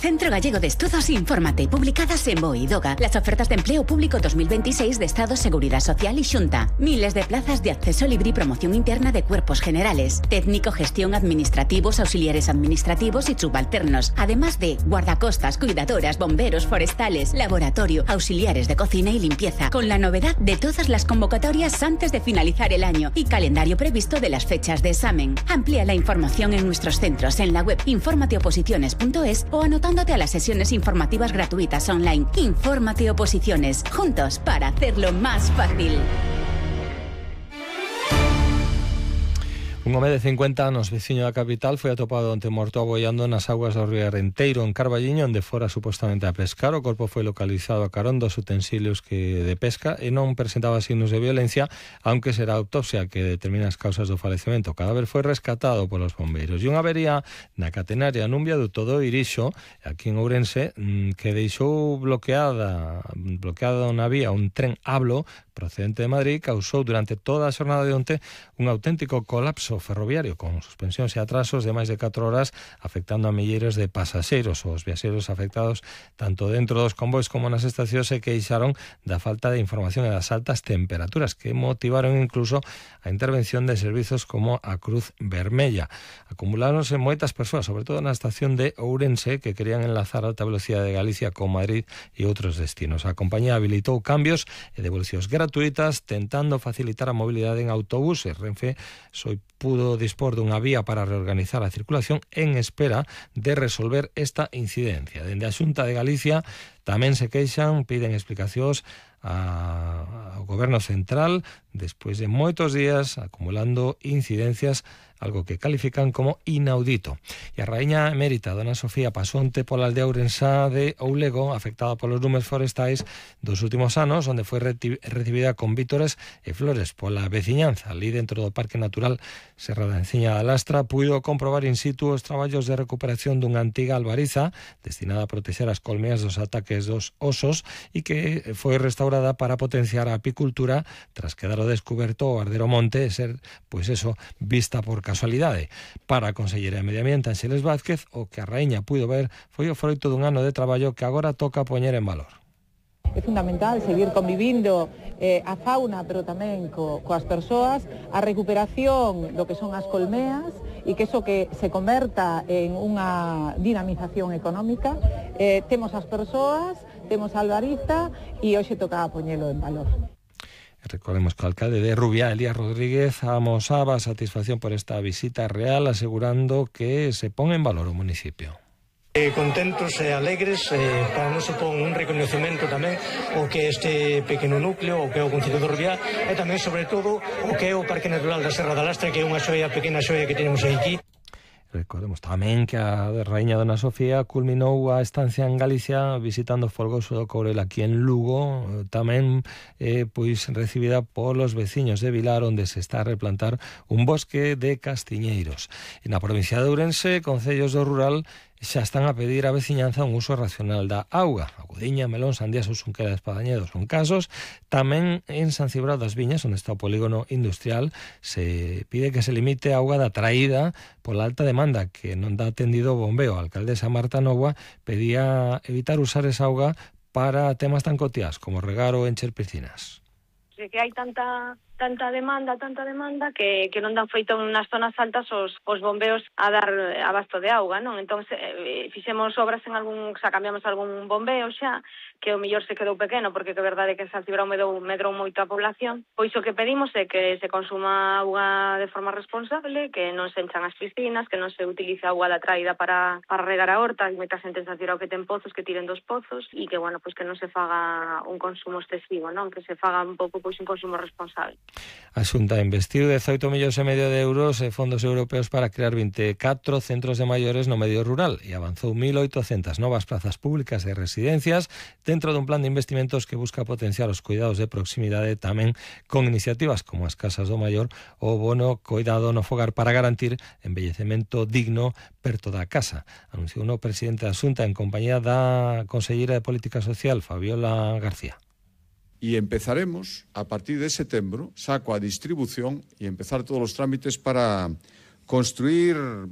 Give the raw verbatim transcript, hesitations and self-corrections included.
Centro Gallego de Estudos Infórmate, publicadas en B O E y DOGA, las ofertas de empleo público dos mil veintiséis de Estado, Seguridad Social y Xunta. Miles de plazas de acceso libre y promoción interna de cuerpos generales, técnico, gestión, administrativos, auxiliares administrativos y subalternos, además de guardacostas, cuidadoras, bomberos, forestales, laboratorio, auxiliares de cocina y limpieza, con la novedad de todas las convocatorias antes de finalizar el año y calendario previsto de las fechas de examen. Amplía la información en nuestros centros en la web informateoposiciones punto es o anotándote a las sesiones informativas gratuitas online. Infórmate Oposiciones, juntos para hacerlo más fácil. Un home de cincuenta anos, veciño da capital, foi atopado onte morto aboiando nas augas do río Renteiro, en Carballiño, onde fora supostamente a pescar. O corpo foi localizado a carón dos utensilios que de pesca e non presentaba signos de violencia, aunque será a autopsia que determina as causas do falecemento. O cadáver foi rescatado polos bombeiros. E unha avería na catenaria nun viaduto do Irixo, aquí en Ourense, que deixou bloqueada bloqueada na vía un tren Hablo procedente de Madrid, causou durante toda a xornada de onte un auténtico colapso ferroviario con suspensións e atrasos de máis de catro horas, afectando a milleiros de pasaxeiros. Os viaxeiros afectados tanto dentro dos convois como nas estacións se queixaron da falta de información e das altas temperaturas que motivaron incluso a intervención de servizos como a Cruz Vermella. Acumuláronse moitas persoas, sobre todo na estación de Ourense, que querían enlazar a alta velocidade de Galicia con Madrid e outros destinos. A compañía habilitou cambios e devolucións gratuitas, tentando facilitar a mobilidade en autobuses. Renfe soi pudo dispor dunha vía para reorganizar a circulación en espera de resolver esta incidencia. Dende a Xunta de Galicia tamén se queixan, piden explicacións ao Goberno Central despois de moitos días acumulando incidencias, algo que califican como inaudito. E a raíña emérita Dona Sofía pasou onte pola aldea ourensá de Oulego, afectada polos lumes forestais dos últimos anos, onde foi recibida con vítores e flores pola veciñanza. Ali dentro do Parque Natural Serra da Enciña da Lastra puido comprobar in situ os traballos de recuperación dunha antiga albariza destinada a protexer as colmeas dos ataques dos osos e que foi restaurada para potenciar a apicultura tras quedar o descuberto o ardero monte e ser, pois eso, vista por casualidade. Para a Conselleira de Medio Ambiente, Ánxeles Vázquez, o que a raíña puido ver foi o froito dun ano de traballo que agora toca poñer en valor. É fundamental seguir convivindo eh, a fauna, pero tamén co, coas persoas, a recuperación do que son as colmeas e que eso que se converta en unha dinamización económica. Eh, temos as persoas, temos a albariza e hoxe toca poñelo en valor. Recordemos que o alcalde de Rubia, Elías Rodríguez, amosaba a satisfacción por esta visita real, asegurando que se pon en valor o municipio. Eh, contentos e alegres, eh, para non supón un reconhecemento tamén o que este pequeno núcleo, o que é o Concello de Rubia, e tamén, sobre todo, o que é o Parque Natural da Serra da Lastra, que é unha xoia, pequena xoia que tenemos aquí. Recordemos tamén que a raíña Dona Sofía culminou a estancia en Galicia visitando Folgoso do Courel aquí en Lugo, tamén eh, pois recibida polos veciños de Vilar, onde se está a replantar un bosque de castiñeiros. E na provincia de Ourense, concellos do rural xa están a pedir á veciñanza un uso racional da auga. A Gudiña, Melón, Sandías ou Xunquera de Espadañedo son casos. Tamén en San Cibrao das Viñas, onde está o polígono industrial, se pide que se limite a auga da traída pola alta demanda que non dá atendido o bombeo. A alcaldesa Marta Nova pedía evitar usar esa auga para temas tan cotiás como regar ou encher piscinas. Que hai tanta tanta demanda, tanta demanda que, que non dan feito nas zonas altas os, os bombeos a dar abasto de auga, non? Entón, eh, fixemos obras en algún, xa cambiamos algún bombeo xa, que o mellor se quedou pequeno, porque que é verdade que en San Cibrao medrou, medrou moito a población. Pois o que pedimos é que se consuma auga de forma responsable, que non se enchan as piscinas, que non se utilice auga da traída para, para regar a horta, e moita xente en San Cibrao que ten pozos, que tiren dos pozos, e que, bueno, pois que non se faga un consumo excesivo, non? Que se faga un pouco pois un consumo responsable. A Xunta investiu dezoito millóns e medio de euros e fondos europeos para crear vinte e catro centros de maiores no medio rural e avanzou mil oitocentas novas plazas públicas e residencias dentro dun plan de investimentos que busca potenciar os cuidados de proximidade, tamén con iniciativas como as casas do maior ou bono cuidado no fogar para garantir embellecemento digno perto da casa. Anunciou o presidente da Xunta en compañía da conselleira de Política Social, Fabiola García. Y empezaremos a partir de setembro, saco a distribución y empezar todos los trámites para construir